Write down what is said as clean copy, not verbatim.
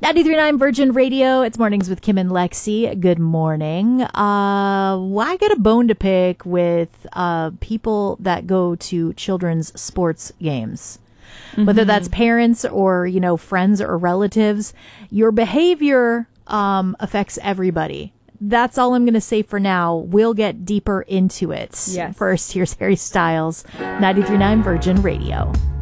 93.9 Virgin Radio. It's Mornings with Kim and Lexi. Good morning. I got a bone to pick with people that go to children's sports games. Whether that's parents or, friends or relatives, your behavior affects everybody. That's all I'm going to say for now. We'll get deeper into it. Yes. First, here's Harry Styles, 93.9 Virgin Radio.